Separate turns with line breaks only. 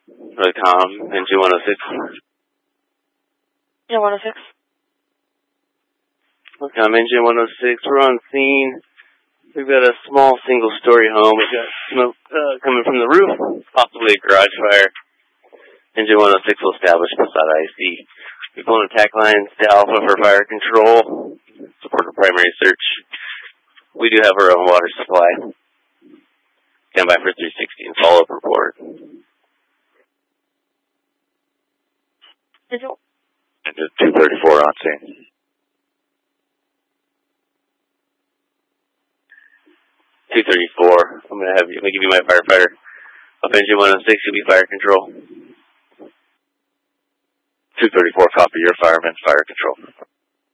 Tom, engine 106.
Yeah, 106.
Okay, I'm engine 106. We're on scene. We've got a small single-story home. We've got smoke coming from the roof, possibly a garage fire. Engine 106 will establish facade IC. We're pulling attack lines to Alpha for fire control. Support for primary search. We do have our own water supply. Stand by for 360 and follow-up report.
Engine 234 on scene.
234. I'm gonna give you my firefighter. Up engine 106, you'll be fire control.
234, copy your fireman, fire control.